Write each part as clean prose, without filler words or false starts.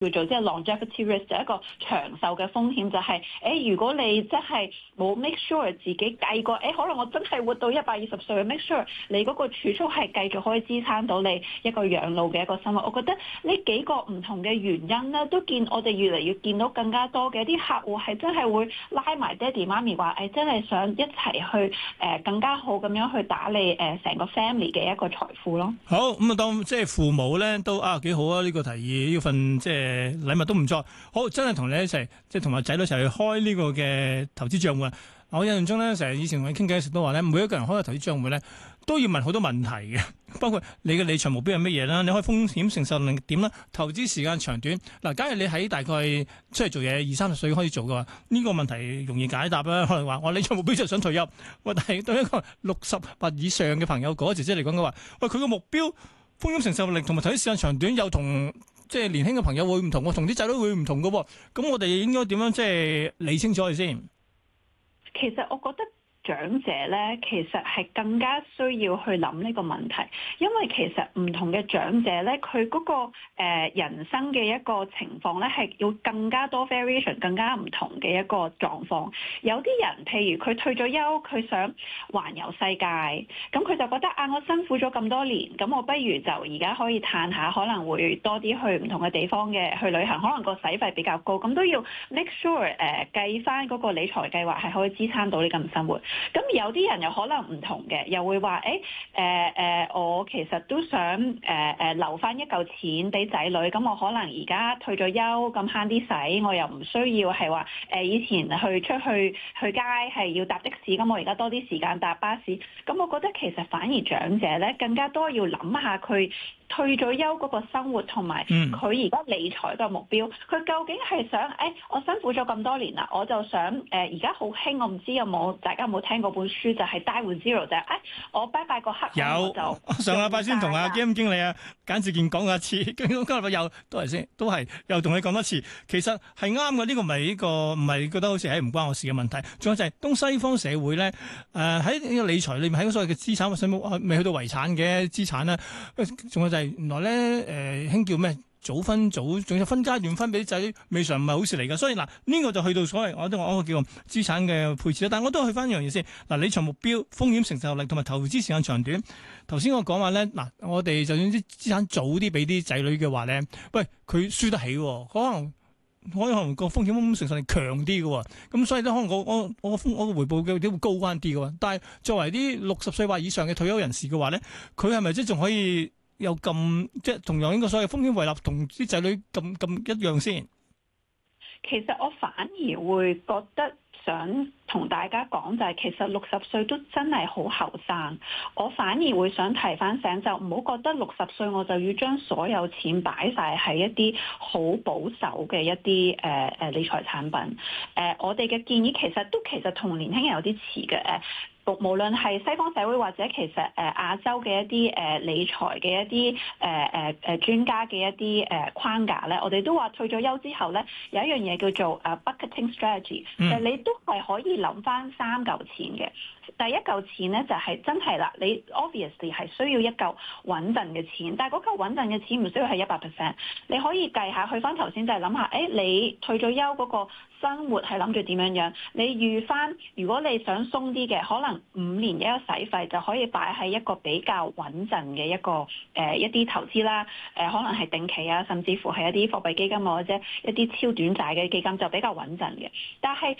叫做即係 longevity risk， 就係一個長壽嘅風險，就係如果你真係冇 make sure 自己計過，可能我真係活到120歲，make sure 你嗰個儲蓄係繼續可以支撐到你一個養老嘅一個生活。我覺得呢幾個唔同嘅原因咧，都見我哋越嚟越見到更加多嘅一啲客戶係真係會拉埋爹哋媽咪話，真係想一齊去更加好咁樣去打理成個 family 嘅一個財富咯。 好，咁啊，當即係父母咧都幾好啊！呢個提議，呢份即係禮物都唔錯。好，真係同你一齊，即係同埋仔女一齊去開呢個嘅投資帳戶。我印象中咧，成日以前我哋傾偈嘅時候都話咧，每一個人開個投資帳戶咧，都要問好多問題嘅，包括你嘅理財目標係乜嘢啦，你可以風險承受能力點啦，投資時間長短。嗱，假如你喺大概出嚟做嘢20-30歲開始做嘅話，呢個問題容易解答啦。可能話我理財目標就想退休，但係對一個60或以上嘅朋友嗰個姐姐嚟講嘅話，喂，佢個目標風險承受力同埋投資時間長短又同即係年輕嘅朋友會唔同，同啲仔女會唔同嘅喎。咁我哋應該點樣即係理清楚佢先？ 其實我覺得長者咧，其實係更加需要去諗呢個問題，因為其實唔同嘅長者咧，佢嗰個人生嘅一個情況咧，係要更加多 variation， 更加唔同嘅一個狀況。有啲人譬如佢退咗休，佢想環遊世界，咁佢就覺得我辛苦咗咁多年，咁我不如就而家可以嘆下，可能會多啲去唔同嘅地方嘅去旅行，可能個使費比較高，咁都要 make sure 計翻嗰個理財計劃係可以支撐到呢咁生活。咁有啲人又可能唔同嘅，又會話我其實都想留翻一嚿錢俾仔女，咁我可能而家退咗休，咁慳啲使，我又唔需要係話以前去出去街係要搭的士，咁我而家多啲時間搭巴士。咁我覺得其實反而長者咧更加多要諗下佢退咗休嗰個生活同埋佢而家理財個目標，佢究竟係想我辛苦咗咁多年啦，我就想而家好興，我唔知大家有冇聽過本書，就係 Die with Zero， 就係我拜拜個黑有就上禮拜先同阿基金經理簡志健講過一次，今日又都係又同你講多次，其實係啱嘅。呢個唔係呢個唔係覺得好似唔關我事嘅問題。仲有就係東西方社會咧，喺呢個理財裏面喺所謂嘅資產或者未去到遺產嘅資產咧，仲有就係原來咧興叫咩？早分仲有分階段分俾仔女，未嘗唔係好事嚟㗎。所以嗱，呢個就去到所謂我個叫資產嘅配置啦。但係我都去翻一樣嘢先。嗱，理財目標、風險承受力同埋投資時間長短。頭先我講話咧，嗱，我哋就算啲資產早啲俾啲仔女嘅話咧，喂，佢輸得起喎，可能個風險承受力強啲嘅喎。咁所以咧，可能我個回報嘅會高翻啲嘅喎。但係作為啲60歲或以上嘅退休人士嘅話咧，佢係咪即係仲可以有咁即係同樣呢個所謂風險胃納同啲仔女咁一樣先？ 其實我反而會覺得想同大家講就係，其實60歲都真係好後生。我反而會想提翻醒，就唔好覺得60歲我就要將所有錢擺晒喺一啲好保守嘅一啲理財產品。我哋嘅建議其實同年輕人有啲似嘅。無論係西方社會或者其實亞洲嘅一啲理財嘅一啲專家嘅一啲框架咧，我哋都話退咗休之後咧，有一樣嘢叫做bucketing strategy，你都係可以諗翻3嚿錢嘅。第一嚿錢咧就係真係啦，你 obviously 係需要一嚿穩陣嘅錢，但係嗰嚿穩陣嘅錢唔需要係100%，你可以計下去翻頭先就係諗下，你退咗休嗰個生活係諗住點樣樣？你預翻如果你想鬆啲嘅，可能5年嘅一個使費就可以擺喺一個比較穩陣嘅一個一啲投資啦，可能係定期啊，甚至乎係一啲貨幣基金或者一啲超短債嘅基金就比較穩陣嘅，但係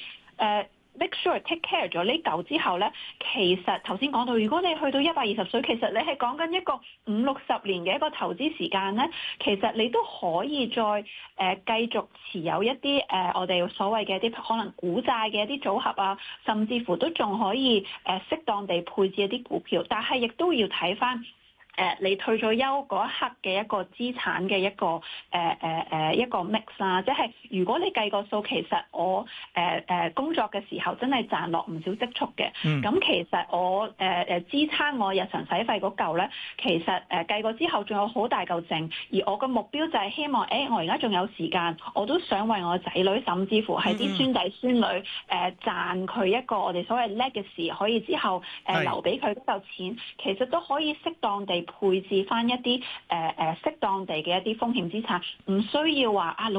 make sure take care 咗呢嚿之後咧，其實頭先講到，如果你去到120歲，其實你係講緊一個50-60年嘅一個投資時間咧，其實你都可以再繼續持有一啲我哋所謂嘅一啲可能股債嘅一啲組合啊，甚至乎都仲可以適當地配置一啲股票，但係亦都要睇翻。你退咗休嗰一刻嘅一個資產嘅一個一個 mix 啦，即係如果你計個數，其實我工作嘅時候真係賺落唔少積蓄嘅，咁其實我支撐我日常使費嗰嚿咧，其實計過之後仲有好大嚿剩，而我嘅目標就係希望我而家仲有時間，我都想為我仔女，甚至乎係啲孫仔孫女賺佢一個我哋所謂 legacy，可以之後留俾佢嗰嚿錢，其實都可以適當地配置翻一啲適當地嘅一啲風險資產，唔需要話啊